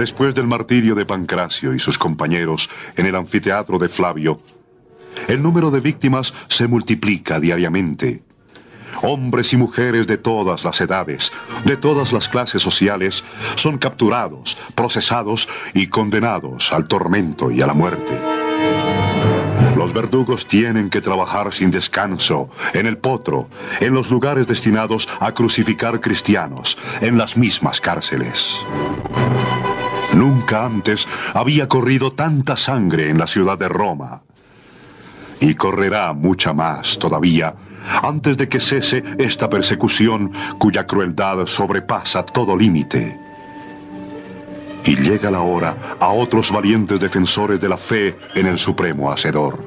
Después del martirio de Pancracio y sus compañeros en el anfiteatro de Flavio, el número de víctimas se multiplica diariamente. Hombres y mujeres de todas las edades, de todas las clases sociales, son capturados, procesados y condenados al tormento y a la muerte. Los verdugos tienen que trabajar sin descanso, en el potro, en los lugares destinados a crucificar cristianos, en las mismas cárceles. Nunca antes había corrido tanta sangre en la ciudad de Roma. Y correrá mucha más todavía antes de que cese esta persecución cuya crueldad sobrepasa todo límite. Y llega la hora a otros valientes defensores de la fe en el Supremo Hacedor.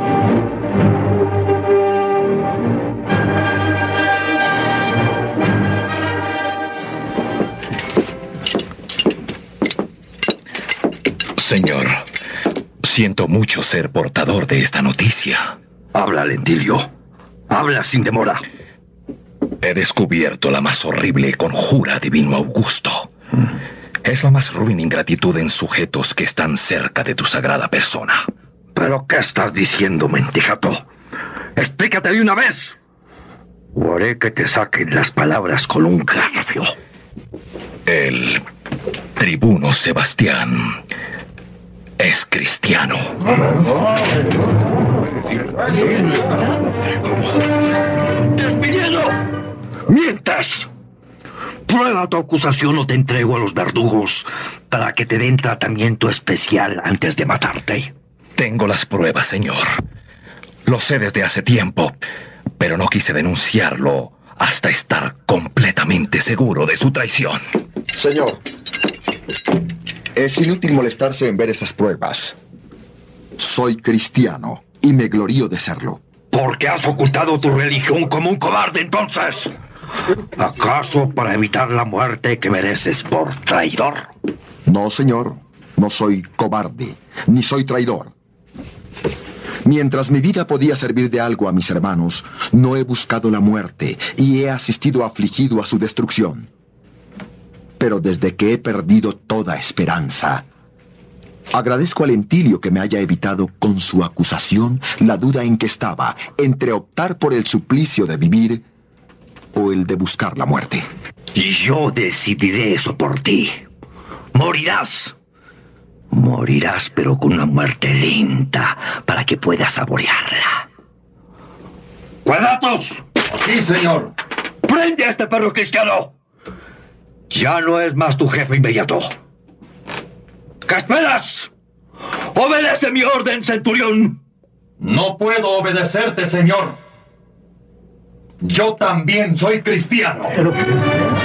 Señor, siento mucho ser portador de esta noticia. Habla, Lentilio. Habla sin demora. He descubierto la más horrible conjura, divino Augusto. Es la más ruin ingratitud en sujetos que están cerca de tu sagrada persona. ¿Pero qué estás diciendo, mentecato? ¡Explícate de una vez! O haré que te saquen las palabras con un garfio. El tribuno Sebastián es cristiano. ¡Despedido! ¡Mientas! Prueba tu acusación o te entrego a los verdugos para que te den tratamiento especial antes de matarte. Tengo las pruebas, señor. Lo sé desde hace tiempo, pero no quise denunciarlo hasta estar completamente seguro de su traición. Señor, es inútil molestarse en ver esas pruebas. Soy cristiano y me glorío de serlo. ¿Por qué has ocultado tu religión como un cobarde, entonces? ¿Acaso para evitar la muerte que mereces por traidor? No, señor. No soy cobarde, ni soy traidor. Mientras mi vida podía servir de algo a mis hermanos, no he buscado la muerte y he asistido afligido a su destrucción. Pero desde que he perdido toda esperanza, agradezco a Lentilio que me haya evitado con su acusación la duda en que estaba entre optar por el suplicio de vivir o el de buscar la muerte. Y yo decidiré eso por ti. Morirás. Morirás, pero con una muerte lenta para que puedas saborearla. ¡Cuadratos! Sí, señor. ¡Prende a este perro cristiano! Ya no es más tu jefe inmediato. ¿Qué esperas? ¡Obedece mi orden, centurión! No puedo obedecerte, señor. Yo también soy cristiano.